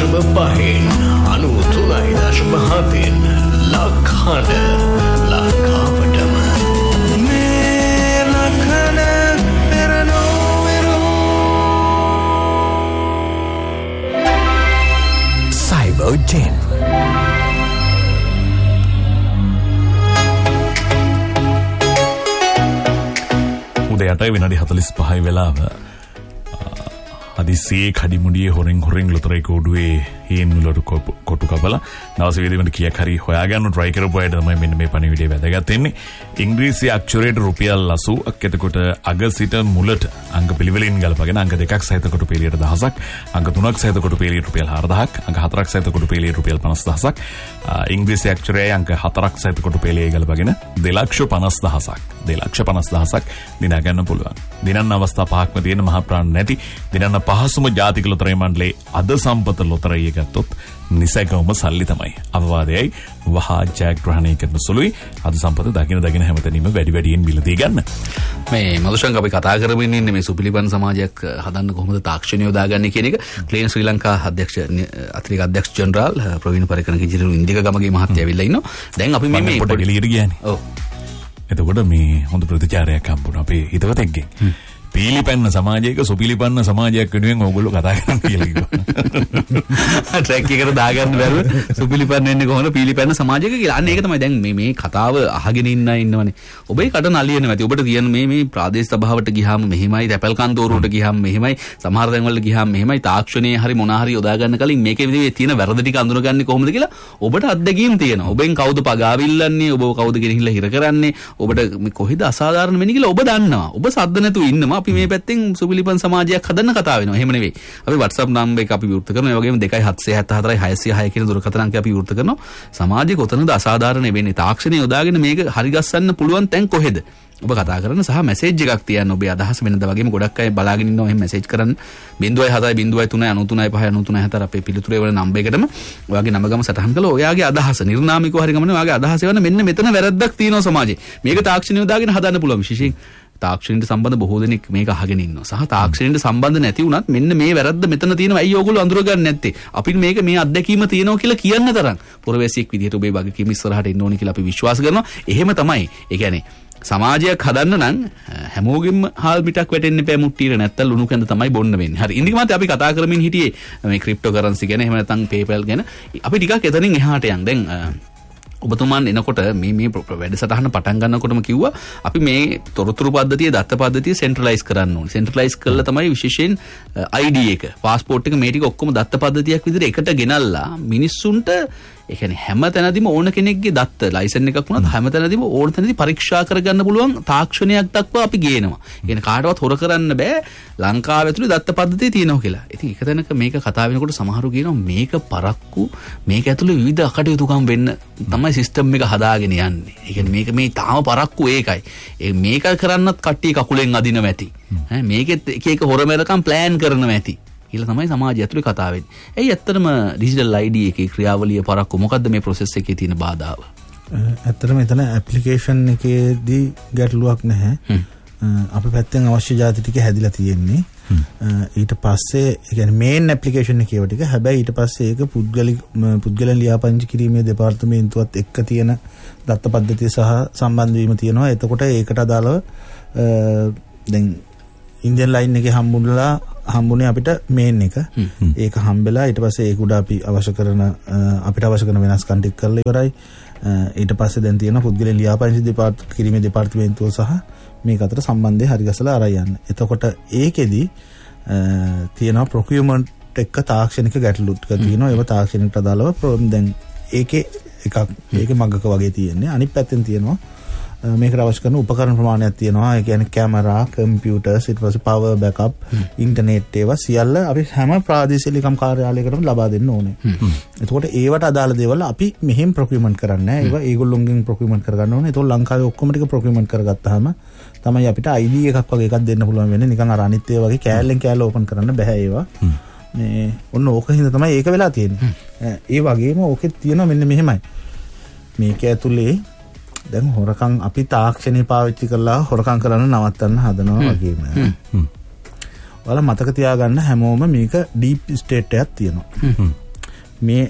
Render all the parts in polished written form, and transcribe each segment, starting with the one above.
93.7 ලක්හඬ ලංකාවටම මේ ලක්හඬ පෙරනෝවෙරු සයිබර්ජෙන් උදයට විනාඩි 45 වෙලාව හදිස්සියේ කඩිමුඩියේ හොරෙන් ලොතරේ කෝඩුවේ හේන් වලට කොටු කපලා දවස් වේදෙකට කීයක් හරි හොයාගන්න try කරපු අයට තමයි මෙන්න මේ පණිවිඩය වැදගත් වෙන්නේ. ඉංග්‍රීසි අක්ෂරයට රුපියල් 80ක් එතකොට අග සිට මුලට අංක පිළිවෙලින් ගලපගෙන අංක 2ක් සහිත කොටු පෙළියට 1000ක්, අංක 3ක් සහිත කොටු පෙළියට රුපියල් 4000ක්, අංක 4ක් සහිත කොටු පෙළියට රුපියල් 50000ක්, ඉංග්‍රීසි අක්ෂරයේ අංක 4ක් සහිත කොටු පෙළියේ ගලපගෙන 2,50,000ක් දිනා ගන්න පුළුවන්. දිනන්න අවස්ථා පහක්ම තියෙන මහා ප්‍රාණ නැති දිනන්න පහසුම ජාතික ලොතරැයි මණ්ඩලයේ අද සම්පත ලොතරැයි ගත්තොත් නිසැකවම සල්ලි තමයි. අවවාදයයි වහා ජයග්‍රහණය කරන සුළුයි. අද සම්පත දකින හැමතැනීම වැඩි වැඩියෙන් මිලදී ගන්න. මේ මදුෂංග අපි කතා කරමින් ඉන්නේ මේ සුපිලිපන් සමාජයක් හදන්න කොහොමද තාක්ෂණය යොදාගන්නේ කියන එක. ක්ලීන් ශ්‍රී ලංකා අතිරේක අධ්‍යක්ෂ ජෙනරාල් ප්‍රවීණ පරිකරණ කිජිරු ඉන්දික ගමගේ මහත්තයා ඇවිල්ලා ඉන්නවා. දැන් අපි මේ පොඩ්ඩක් එළියට ගියානේ. ඔව්. එතකොට මේ හොඳ ප්‍රතිචාරයක් හම්බුණා අපේ හිතවතෙක්ගෙන්. පීලිපැන්න සමාජයක සුපිලිපන්න සමාජයක් වෙනුවෙන් ඕගොල්ලෝ කතා කරන්න කියලා කිව්වා. ට්‍රැක් එකට දාගන්න බැරුව සුපිලිපන්න වෙන්නේ කොහොමද පීලිපැන්න සමාජයක කියලා. අන්න ඒක තමයි දැන් මේ කතාව අහගෙන ඉන්නවනේ. ඔබේ කට නලියන නැති. ඔබට තියෙන මේ ප්‍රාදේශීය සභාවට ගියාම මෙහෙමයි, තැපැල් කන්තෝරුවට ගියාම මෙහෙමයි, සමහර තැන්වල ගියාම මෙහෙමයි, තාක්ෂණයේ හරි මොනවා හරි යොදා ගන්න කලින් මේකේ විදිහේ තියෙන වැරදි ටික අඳුනගන්නේ කොහොමද කියලා ඔබට අත්දැකීම් තියෙනවා. ඔබෙන් කවුද පගාවිල්ලන්නේ, ඔබව කවුද ගෙනහිල්ලා හිර කරන්නේ, ඔබට කොහෙද අසාධාරණ වෙන්නේ කියලා ඔබ දන්නවා. ඔබ සද්ද නැතුව ඉන්නවා. අපි මේ පැත්තෙන් සුපිලිපන් සමාජයක් හදන්න කතා වෙනවා. එහෙම නෙවෙයි. අපි WhatsApp නම්බර් එක අපි විවෘත කරනවා. ඒ වගේම 2774 606 කියන දුරකථන අංකය අපි විවෘත කරනවා. සමාජයේ කොතනද අසාධාරණ වෙන්නේ? තාක්ෂණය යොදාගෙන මේක හරි ගස්සන්න පුළුවන් තැන් කොහෙද? ඔබ කතා කරන සහ මැසේජ් එකක් තියන්න. ඔබේ අදහස වෙනද වගේම ගොඩක් අය බලාගෙන ඉන්නවා. එහෙම මැසේජ් කරන්න 07039394 අපේ පිළිතුරේ වල නම්බර් එකටම ඔයාගේ නම ගම සටහන් කළා. ඔයාගේ අදහස නිර්නාමිකව හරි ගමනේ ඔයාගේ අදහස එවන්න මෙන්න මෙතන වැරද්දක් තියෙනවා සමාජයේ. මේක තාක්ෂණය යොදාගෙන හදන්න පුළුවන්. විශේෂයෙන් තාක්ෂණයට සම්බන්ධ බොහෝ දෙනෙක් මේක අහගෙන ඉන්නවා. සහ තාක්ෂණයට සම්බන්ධ නැති වුණත් මෙන්න මේ වැරද්ද මෙතන තියෙනවා. ඇයි ඕගොල්ලෝ අඳුරගන්නේ නැත්තේ? අපිට මේක මේ අත්දැකීම තියෙනවා කියලා කියන්න තරම් පුරවැසියෙක් විදිහට ඔබේ වගකීම ඉස්සරහට එන්න ඕනේ කියලා අපි විශ්වාස කරනවා. එහෙම තමයි. ඒ කියන්නේ සමාජයක් හදන්න නම් හැමෝගෙම හාල් මිටක් වැටෙන්න එපා මුට්ටියට නැත්තම් ලුණු කැඳ තමයි බොන්න වෙන්නේ. හරි. ඉන්දික මාත් අපි කතා කරමින් හිටියේ මේ ක්‍රිප්ටෝ කරන්සි ගැන එහෙම නැත්නම් PayPal ගැන. අපි ටිකක් එතනින් එහාට යන්. දැන් ඔබතුමාන් එනකොට මේ වැඩසටහන පටන් ගන්නකොටම කිව්වා අපි මේ තොරතුරු පද්ධතිය දත්ත පද්ධතිය සෙන්ට්‍රලයිස් කරන්න ඕනේ. සෙන්ට්‍රලයිස් කළා තමයි විශේෂයෙන් ID එක, પાස්පෝර්ට් එක මේ ටික ඔක්කොම දත්ත පද්ධතියක් විදිහට එකට ගෙනල්ලා මිනිස්සුන්ට ඒ කියන්නේ හැම තැනදීම ඕන කෙනෙක්ගේ දත්ත ලයිසන් එකක් වුණත් හැම තැනදීම ඕන තැනදී පරීක්ෂා කරගන්න පුළුවන් තාක්ෂණයක් දක්වා අපි ගේනවා. කියන්නේ කාටවත් හොර කරන්න බෑ ලංකාව ඇතුලේ දත්ත පද්ධතිය තියෙනවා කියලා. ඉතින් එක තැනක මේක කතා වෙනකොට සමහරු කියනවා මේක පරක්කු මේක ඇතුලේ විවිධ අකටයුතුකම් වෙන්න තමයි සිස්ටම් එක හදාගෙන යන්නේ. ඒ කියන්නේ මේක මේ තාම පරක්කු ඒකයි. මේක කරන්නත් කට්ටිය කකුලෙන් අදිනවා ඇති. මේකෙත් එක හොරමෙරකම් ප්ලෑන් කරනවා ඇති. කියලා තමයි සමාජය ඇතුලේ කතා වෙන්නේ. ඇයි ඇත්තටම ඩිජිටල් ID එකේ ක්‍රියාවලිය පරක්කු මොකද්ද මේ process එකේ තියෙන බාධාව? ඇත්තටම එතන ඇප්ලිකේෂන් එකේදී ගැටලුවක් නැහැ. අපේ පැත්තෙන් අවශ්‍ය જાති ටික හැදිලා තියෙන්නේ. ඊට පස්සේ ඒ කියන්නේ මේන් ඇප්ලිකේෂන් එකේ ටික හැබැයි ඊට පස්සේ ඒක පුද්ගලයන් ලියාපදිංචි කිරීමේ දෙපාර්තමේන්තුවත් එක්ක තියෙන දත්ත පද්ධතිය සහ සම්බන්ධ වීම තියෙනවා. එතකොට ඒකට අදාළව දැන් ඉන්දියන් ලයින් එකේ හම්බුනේ අපිට මේන් එක. ඒක හම්බෙලා ඊට පස්සේ ඒක උඩ අපි අපිට අවශ්‍ය කරන වෙනස්කම් ටික කරලා ඉවරයි. ඊට පස්සේ දැන් තියෙන පුද්ගලයන් ලියාපදිංචි කිරීමේ දෙපාර්තමේන්තුව සහ මේක අතර සම්බන්ධය හරි ගසලා අරන් යන්න. එතකොට ඒකෙදි තියෙනවා ප්‍රොකියුමන්ට් එක්ක තාක්ෂණික ගැටලු ටික තියෙනවා. ඒව තාක්ෂණිකට අදාළව දැන් ඒකේ මගක වගේ තියෙන්නේ. අනිත් පැත්තෙන් තියෙනවා මේකට අවශ්‍ය කරන උපකරණ ප්‍රමාණයක් තියෙනවා. ඒ කියන්නේ කැමරා, කම්පියුටර්ස්, ඊට පස්සේ පවර් බෑකප්, ඉන්ටර්නෙට් ඒවා සියල්ල අපි හැම ප්‍රාදේශීය ලේකම් කාර්යාලයකටම ලබා දෙන්න ඕනේ. එතකොට ඒවට අදාළ දේවල් අපි මෙහෙම ප්‍රොකියුමන්ට් කරන්නේ නැහැ. ඒවා ඒගොල්ලොන්ගෙන් ප්‍රොකියුමන්ට් කරගන්න ඕනේ. එතකොට ලංකාවේ ඔක්කොම ටික ප්‍රොකියුමන්ට් කරගත්තාම තමයි අපිට ID එකක් වගේ එකක් දෙන්න පුළුවන් වෙන්නේ. නිකන් අර අනිත් ඒවා වගේ කෑල්ලෙන් කෑල්ල ඕපන් කරන්න බෑ ඒවා. මේ ඔන්න ඕක හින්දා තමයි ඒක වෙලා තියෙන්නේ. ඒ වගේම ඕකෙත් තියෙනවා මෙන්න මෙහෙමයි. මේක ඇතුලේ දැන් හොරකම් අපි තාක්ෂණය පාවිච්චි කරලා හොරකම් කරන්න නවත්තන්න හදනවා වගේම. ඔයාලා මතක තියාගන්න හැමෝම මේක ඩීප් ස්ටේට් එකක් තියෙනවා. මේ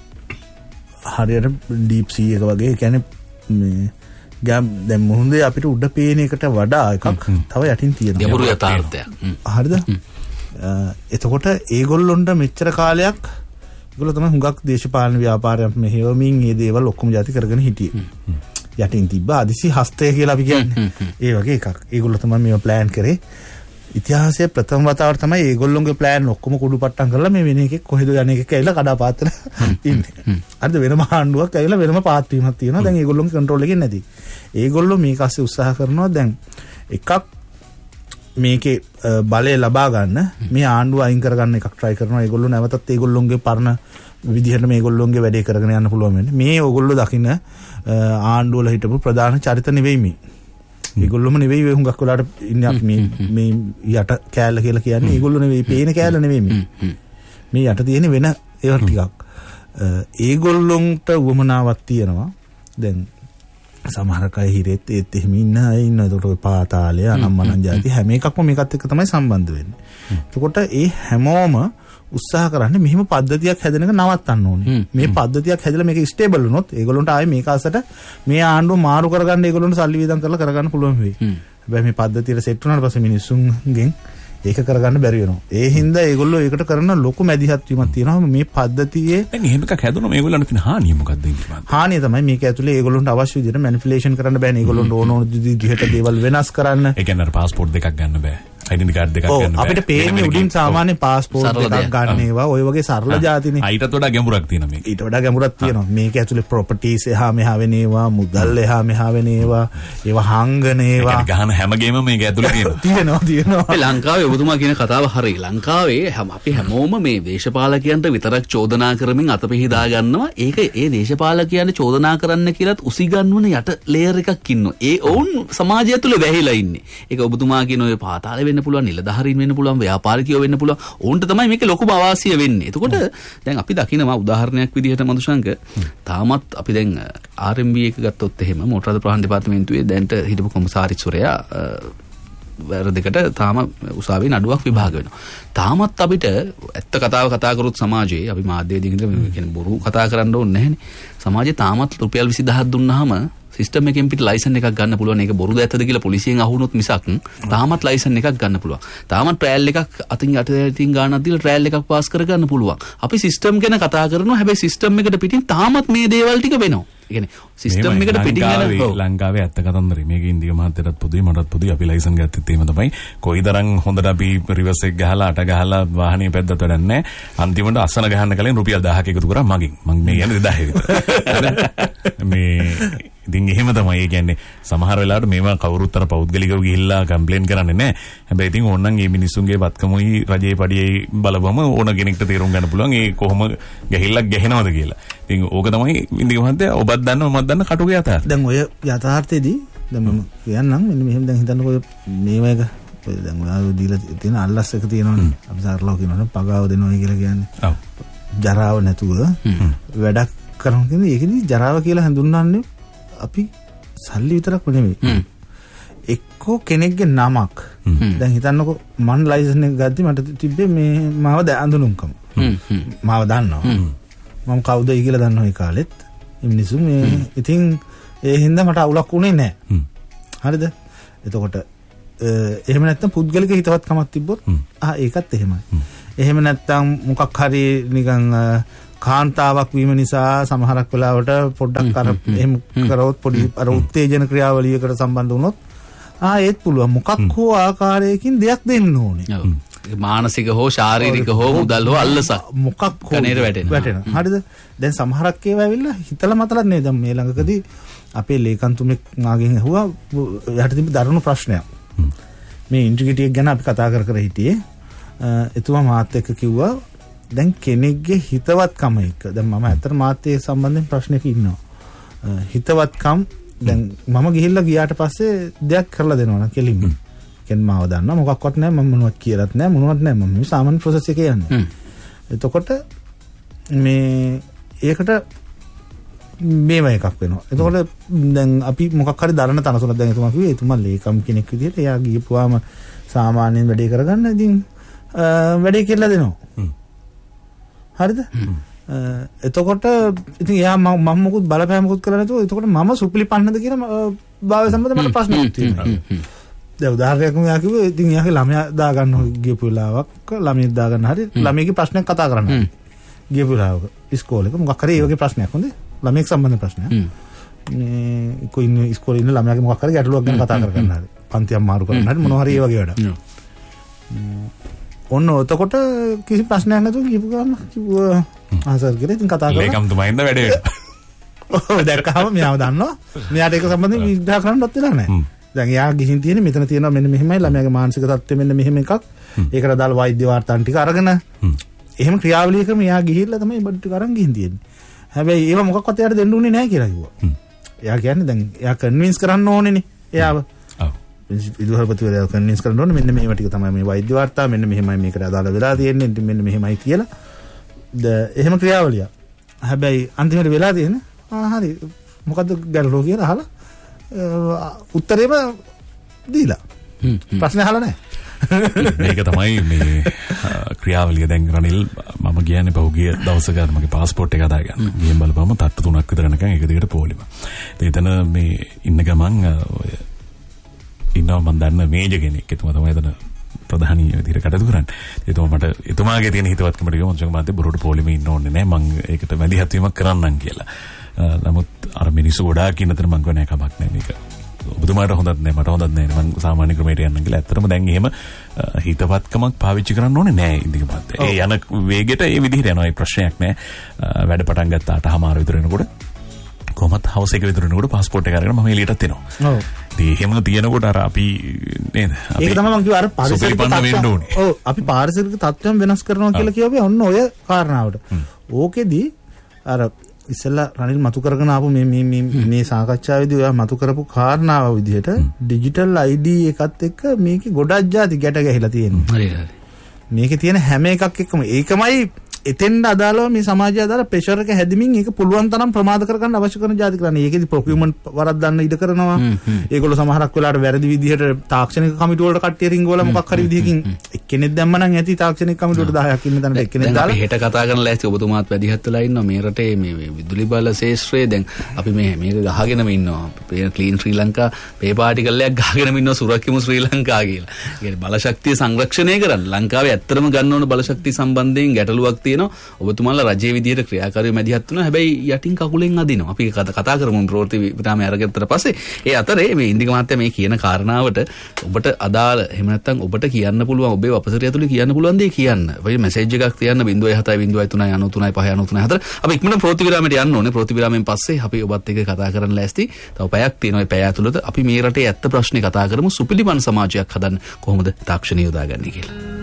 හරියට ඩීප් සී එක වගේ කියන්නේ මේ දැන් මුහුදේ අපිට උඩ පේන එකට වඩා එකක් තව යටින් තියෙනවා. ගැඹුරු යථාර්ථයක්. හරිද? එතකොට ඒගොල්ලොන්ට මෙච්චර කාලයක් ඒගොල්ලෝ තමයි හුඟක් දේශපාලන ව්‍යාපාරයක් මෙහෙවමින් මේ දේවල් ඔක්කොම ಜಾති කරගෙන හිටියේ. යටින් තිබ්බ අදිසි හස්තය කියලා අපි කියන්නේ. ඒ වගේ එකක්. ඒගොල්ලෝ තමයි මේව ප්ලෑන් කරේ. ඉතිහාසයේ ප්‍රථම වතාවට තමයි ඒගොල්ලොන්ගේ ප්ලෑන් ඔක්කොම කුඩුපට්ටම් කරලා මේ වෙන එකෙක් කොහෙද යන එකක ඇවිල්ලා කඩාපාත්තල ඉන්නේ. හරිද? වෙනම ආණ්ඩුවක් ඇවිල්ලා වෙනම පාත් වීමක් තියෙනවා. දැන් ඒගොල්ලොන්ගේ කන්ට්‍රෝල් එකේ නැති. ඒගොල්ලෝ මේක ASCII උත්සාහ කරනවා දැන් එකක් මේකේ බලය ලබා ගන්න මේ ආණ්ඩුව අයින් කරගන්න එකක් try කරනවා. ඒගොල්ලෝ නැවතත් ඒගොල්ලොන්ගේ පරණ විදිහට මේගොල්ලොන්ගේ වැඩේ කරගෙන යන්න පුළුවන් වෙන්නේ. මේ ඕගොල්ලෝ දකින්න ආණ්ඩුව වල හිටපු ප්‍රධාන චරිත නෙවෙයි මේ. ඒගොල්ලොම නෙවෙයි හුඟක් වෙලාට ඉන්නේ අපි මේ යට කෑල්ල කියලා කියන්නේ. ඒගොල්ලෝ නෙවෙයි පේන කෑල්ල නෙවෙයි මේ. මේ යට තියෙන වෙන ඒවා ටිකක්. ඒගොල්ලොන්ට වමනාවක් තියෙනවා. දැන් සමහර අය හිරෙත් ඒත් එහෙම ඉන්න අය ඉන්නවා. ඒකට ඔය පාතාලය අනම්මනම් ಜಾති හැම එකක්ම මේකත් එක්ක තමයි සම්බන්ධ වෙන්නේ. එතකොට ඒ හැමෝම උත්සාහ කරන්නේ මෙහිම පද්ධතියක් හැදෙන එක නවත්තන්න ඕනේ. මේ පද්ධතියක් හැදලා මේක ස්ටේබල් වුණොත් ඒගොල්ලොන්ට ආයේ මේක අසට මේ ආණ්ඩුව මාරු කරගන්න ඒගොල්ලොන්ට සල්ලි වියදම් කරලා කරගන්න පුළුවන් වෙයි. හැබැයි මේ පද්ධතියට සෙට් වුණාට පස්සේ මිනිස්සුන්ගෙන් ඒක කරගන්න බැරි වෙනවා. ඒ හින්දා ඒගොල්ලෝ ඒකට කරන ලොකු මැදිහත් වීමක් තියෙනවා. මේ පද්ධතියේ දැන් එහෙම එකක් හැදුනොත් මේගොල්ලන්ට තියෙන හානිය මොකක්ද ඉතින්? හානිය තමයි මේක ඇතුලේ ඒගොල්ලොන්ට අවශ්‍ය විදිහට මැනිපියුලේෂන් කරන්න බෑනේ. ඒගොල්ලොන්ට ඕන විදිහට දේවල් වෙනස් කරන්න. ඒ කියන්නේ පාස්පෝර්ට් දෙකක් ගන්න බෑ. ඩෙන්ටි කාඩ් දෙකක් ගන්න බෑ. අපිට පේන්නේ උඩින් සාමාන්‍ය පාස්පෝර්ට් දෙකක් ගන්න ඒවා ඔය වගේ සරල જાතිනේ. ඊටත් වඩා ගැඹුරක් තියෙනවා මේක. ඊට වඩා ගැඹුරක් තියෙනවා. මේක ඇතුලේ ප්‍රොපර්ටිස් එහා මෙහා වෙන ඒවා, මුදල් එහා මෙහා වෙන ඒවා, ඒවා හංගන ඒවා. ඒ ගහන හැම ගේම මේක ඇතුලේ තියෙනවා. තියෙනවා. ලංකාවේ ඔබතුමා කියන කතාව හරි. ලංකාවේ අපි හැමෝම මේ දේශපාලකයන්ට විතරක් චෝදනා කරමින් අතපෙහිදා ගන්නවා. ඒක ඒ දේශපාලකයන්ට චෝදනා කරන්න කියලාත් උසිගන්වන යට ලේයර් එකක් ඉන්නවා. ඒ ඔවුන් සමාජය ඇතුලේ වැහිලා ඉන්නේ. ඒක ඔබතුමා කියන ඔය පාතාලේ වෙන්න පුළුවන්, නිලධාරීන් වෙන්න පුළුවන්, ව්‍යාපාරිකයෝ වෙන්න පුළුවන්. ඔවුන්ට තමයි මේක ලොකුම අවාසිය වෙන්නේ. එතකොට දැන් අපි දකිනවා උදාහරණයක් විදිහට මදුශංක තාමත් අපි දැන් RMB එක ගත්තොත් එහෙම මෝටර් රථ ප්‍රවාහන දෙපාර්තමේන්තුවේ දැන්ට හිටපු කොමසාරිස්වරයා වැරදිකට තාම උසාවියේ නඩුවක් විභාග වෙනවා. තාමත් අපිට ඇත්ත කතාව කතා කරොත් සමාජයේ අපි මාධ්‍ය දිගින්ද කියන්නේ බොරු කතා කරන්න ඕනේ නැහැනේ. සමාජයේ තාමත් රුපියල් 20000ක් දුන්නාම සිස්ටම් එකෙන් පිට ලයිසන් එකක් ගන්න පුළුවන්. ඒක බොරුද ඇත්තද කියලා පොලිසියෙන් අහුනොත් මිසක් තාමත් ලයිසන් එකක් ගන්න පුළුවන්. තාමත් ට්‍රයල් එකක් අතින් යටින් ගානක් දීලා ට්‍රයල් එකක් පාස් කරගන්න පුළුවන්. අපි සිස්ටම් ගැන කතා කරනවා. හැබැයි සිස්ටම් එකට පිටින් තාමත් මේ දේවල් ටික වෙනවා. ඒ කියන්නේ සිස්ටම් එකට පිටින් යන ලංකාවේ ඇත්ත කතන්දරේ මේක ඉන්දිය මහත්තයටත් පොදුයි මටත් පොදුයි. අපි ලයිසන් ගත්තෙත් එහෙම තමයි. කොයිතරම් හොඳට අපි රිවර්ස් එක ගහලා අට ගහලා වාහනේ පැද්දත් වැඩක් නැහැ. අන්තිමට අසන ගහන්න කලින් රුපියල් 1000ක් එකතු කරා මගෙන්. මම මේ කියන්නේ 2000 විතර. මේ ඉතින් එහෙම තමයි. ඒ කියන්නේ සමහර වෙලාවට මේවා කවුරුත් අර පෞද්ගලිකව ගිහිල්ලා කම්ප්ලේන් කරන්නේ නැහැ. හැබැයි ඉතින් ඕනනම් මේ මිනිස්සුන්ගේ වත්කමුයි රජයේ පඩියේ බලවම ඕන කෙනෙක්ට තේරුම් ගන්න පුළුවන් ඒ කොහොම ගැහිල්ලක් ගැහෙනවද කියලා. ඉතින් ඕක තමයි ඉන්දිය මහත්තයා ඔබත් දන්නවා මමත් දන්න කටුගේ යථාර්ථය. දැන් ඔය යථාර්ථයේදී දැන් මම කියන්නම් මෙන්න මෙහෙම දැන් හිතන්නකෝ මේවා එක දැන් ඔයාලා දීලා තියෙන අල්ලස් එක තියෙනවනේ. අපි සාරලව කියනවනේ පගාව දෙනවා කියලා කියන්නේ. ඔව්. ජරාව නැතුව වැඩක් කරනවා කියන්නේ ඒකෙදි ජරාව කියලා හඳුන්වන්නේ අපි සල්ලි විතරක් නෙමෙයි. එක්කෝ කෙනෙක්ගේ නමක්. දැන් හිතන්නකෝ මන් ලයිසන් එක ගද්දි මට තිබ්බේ මේ මාව අඳුනුම්කම. මාව දන්නවා. මම කවුද කියලා දන්නවා ඒ කාලෙත්. මේ මිනිස්සු මේ ඉතින් ඒ හින්දා මට අවුලක් උනේ නැහැ. හරිද? එතකොට එහෙම නැත්නම් පුද්ගලික හිතවත්කමක් තිබ්බොත් ඒකත් එහෙමයි. එහෙම නැත්නම් මොකක් හරි නිකන් කාන්තාවක් වීම නිසා සමහරක් වෙලාවට පොඩ්ඩක් අර එහෙම කරවොත් පොඩි අර උත්තේජන ක්‍රියාවලියකට සම්බන්ධ වුණොත් ඒත් පුළුවන් මොකක් හෝ ආකාරයකින් දෙයක් දෙන්න ඕනේ. මානසික හෝ ශාරීරික හෝ මුදල් හෝ අල්ලසක් මොකක් හෝ වැටෙනවා. හරිද? දැන් සමහරක් ඒවා ඇවිල්ලා හිතලා මතලත් නේ. දැන් මේ ළඟකදී අපේ ලේකම්තුමෙක් මාගෙන් ඇහුවා යට තිබ්බ දරුණු ප්‍රශ්නයක්. මේ ඉන්ටිග්‍රිටි එක ගැන අපි කතා කර හිටියේ. එතුමා මාත් එක්ක කිව්වා දැන් කෙනෙක්ගේ හිතවත්කම එක්ක දැන් මම ඇත්තට මාත් ඒ සම්බන්ධයෙන් ප්‍රශ්නයක ඉන්නවා. හිතවත්කම් දැන් මම ගිහිල්ලා ගියාට පස්සේ දෙයක් කරලා දෙනවා නම් කෙලින්ම. කියන්නේ මාව දන්නවා මොකක්වත් නැහැ මම මොනවත් කියලාත් නැහැ මොනවත් නැහැ මම මේ සාමාන්‍ය ප්‍රොසෙස් එකේ යන්නේ. එතකොට මේ ඒකට මේව එකක් වෙනවා. එතකොට දැන් අපි මොකක් හරි දරන තනසුනක් දැන් එතුමා කිව්වේ එතුමා ලේකම් කෙනෙක් විදිහට එයා ගියපුවාම සාමාන්‍යයෙන් වැඩේ කරගන්න ඉතින් වැඩේ කියලා දෙනවා. හරිද? එතකොට ඉතින් එයා මම මොකුත් බලපෑමකුත් කරලා නැතුව එතකොට මම සුපිලි පන්නද කියන භාවය සම්බන්ධව මට ප්‍රශ්නයක් තියෙනවා. දැන් උදාහරණයක් මම කිව්වේ ඉතින් එයාගේ ළමයා දාගන්න ගියපු වෙලාවක ළමයි දාගන්න හරි ළමයිගේ ප්‍රශ්නයක් කතා කරන්න. ගියපු වෙලාවක ඉස්කෝලේක මොකක් හරි ඒ වගේ ප්‍රශ්නයක් හොඳේ ළමයික සම්බන්ධ ප්‍රශ්නයක්. මේ කොයි ඉන්න ඉස්කෝලේ ඉන්න ළමයාගේ මොකක් හරි ගැටලුවක් ගැන කතා කරගන්න හරි. පන්තියක් මාරු කරන්න හරි මොනවා හරි ඒ වගේ වැඩ. ඔන්න එතකොට කිසි ප්‍රශ්නයක් නැතුව කියපු ගමන් කිව්වා ආසර් කියලා ඉතින් කතා කරා. ලේකම් තුමා ඉන්න වැඩේ. ඔව් දැක්කම මෙයාව දන්නවා. මෙයාට ඒක සම්බන්ධයෙන් විග්‍රහ කරන්නවත් වෙලා නැහැ. දැන් එයා ගිහින් තියෙන්නේ මෙතන තියෙනවා මෙන්න මෙහෙමයි ළමයාගේ මානසික තත්ත්වය මෙන්න මෙහෙම එකක්. ඒකට අදාළ වෛද්‍ය වාර්තාන් ටික අරගෙන එහෙම ක්‍රියාවලිය කරන එයා ගිහිල්ලා තමයි බඩු ටික අරන් ගිහින් තියෙන්නේ. හැබැයි ඒව මොකක්වත් එයාට දෙන්න උනේ නැහැ කියලා කිව්වා. එයා කියන්නේ දැන් එයා කන්වින්ස් කරන්න ඕනේනේ එයාව. විදුහල්පතිවරයා කන්වින්ස් කරන්න ඕනේ මෙන්න මේව ටික තමයි මේ වෛද්‍ය වාර්තා මෙන්න මෙහෙමයි මේකට අදාළ වෙලා තියෙන්නේ මෙන්න මෙහෙමයි කියලා. එහෙම ක්‍රියාවලිය. හැබැයි අන්තිමට වෙලා තියෙන හරි මොකද්ද ගැටලුව කියලා අහලා උත්තරේම දීලා. ප්‍රශ්න අහලා නැහැ. මේක තමයි මේ ක්‍රියාවලිය. දැන් රනිල් මම කියන්නේ පහුගිය දවසක මගේ පාස්පෝර්ට් එක හදාගන්න. ගිහින් බලපුවම තට්ටු 3ක් විතර යනකම් එක දිගට පොලිම. එතන මේ ඉන්න ගමන් ඉන්නවා මම දන්න මේජර් කෙනෙක්. එතුමා තමයි එතන ප්‍රධානී විදිහට කටයුතු කරන්නේ. එතුමාගේ තියෙන හිතවත්කමට ගියම මම මාත් බොරුට පොලිමේ ඉන්න ඕනේ නෑ. මම ඒකට මැදිහත් වීමක් කරන්නම් කියලා. නමුත් අර මිනිස්සු ගොඩාක් ඉන්න තැන මම කිව්වා නෑ කමක් නෑ මේක. ඔබතුමාට හොඳත් නෑ මට හොඳත් නෑ මම සාමාන්‍ය ක්‍රමයට යන්න කියලා. ඇත්තටම දැන් එහෙම හිතවත්කමක් පාවිච්චි කරන්න ඕනේ නෑ ඉන්දික මාත්. ඒ යන වේගෙට ඒ විදිහට යනවා. ඒ ප්‍රශ්නයක් නෑ. වැඩ පටන් ගත්තාට හමාර විතර වෙනකොට කොහොමත් හවුස් එක විතර වෙනකොට પાස්පෝර්ට් එක අරගෙන මම එළියටත් එනවා. ඔව්. ඉතින් එහෙම තියෙනකොට අර අපි නේද? ඒක තමයි මම කිව්වා අර පාරිසරික තත්ත්වයන්. ඔව් අපි පාරිසරික තත්ත්වයන් වෙනස් කරනවා කියලා කියවුවේ ඔන්න ඔය කාරණාවට. ඕකෙදි අර ඉස්සෙල්ලා රනිල් මතු කරගෙන ආපු මේ සාකච්ඡාවේදී ඔයා මතු කරපු කාරණාව විදිහට ඩිජිටල් ID එකත් එක්ක මේකේ ගොඩක් ಜಾති ගැට ගැහිලා තියෙනවා. හරි හරි. මේකේ තියෙන හැම එකක් එක්කම ඒකමයි එතෙන්ට අදාළව මේ සමාජය අදාළ ප්‍රෙෂර් එක හැදෙමින් ඒක පුළුවන් තරම් ප්‍රමාද කරගන්න අවශ්‍ය කරන ಜಾති කරන්නේ. ඒකෙදි ප්‍රොකියුමන්ට් වරද්දන්න ඉඩ කරනවා. ඒගොල්ලෝ සමහරක් වෙලාවට වැරදි විදිහට තාක්ෂණික කමිටුව වලට කට්ටිය රින්ගවලා මොකක් හරි විදිහකින් එක්කෙනෙක් දැම්ම නම් ඇති තාක්ෂණික කමිටුවට 10ක් ඉන්න තැනට එක්කෙනෙක් දාලා. දැන් අපි හෙට කතා කරන ලෑස්ති ඔබතුමාත් වැඩිහත් වෙලා ඉන්නවා මේ රටේ මේ විදුලි බල ශේෂ්ත්‍රයේ. දැන් අපි මේක ගහගෙනම ඉන්නවා. ක්ලීන් ශ්‍රී ලංකා පේපර් ආටිකල් එකක් ගහගෙනම ඉන්නවා සුරකිමු ශ්‍රී ලංකා කියලා. ඒ කියන්නේ බලශක්තිය සංරක්ෂණය කරන්න ලංකාවේ ඇත්තටම ගන්න ඕන බලශක්තිය සම්බන්ධයෙන් ගැටලුවක් තියෙනවා. ඔබතුමාලා රජයේ විදියට ක්‍රියාකාරී මැදිහත් වෙනවා. හැබැයි යටින් කකුලෙන් අදිනවා. අපි කතා කරමු ප්‍රවෘත්ති විරාමය අරගත්තට පස්සේ. ඒ අතරේ මේ ඉන්දික මහත්තයා මේ කියන කාරණාවට ඔබට අදාළ එහෙම නැත්නම් ඔබට කියන්න පුළුවන් ඔබේ වපසරිය ඇතුලේ කියන්න පුළුවන් දේ කියන්න. ඔය මැසේජ් එකක් තියන්න 0703939394. අපි ඉක්මනට ප්‍රවෘත්ති විරාමයට යන්න ඕනේ. ප්‍රවෘත්ති විරාමයෙන් පස්සේ අපි ඔබත් එක්ක කතා කරන්න ලෑස්ති. තව පැයක් තියෙනවා. ඒ පැය ඇතුළත අපි මේ රටේ ඇත්ත ප්‍රශ්නේ කතා කරමු. සුපිලිපන් සමාජයක් හදන්න කොහොමද තාක්ෂණය යොදාගන්නේ කියලා.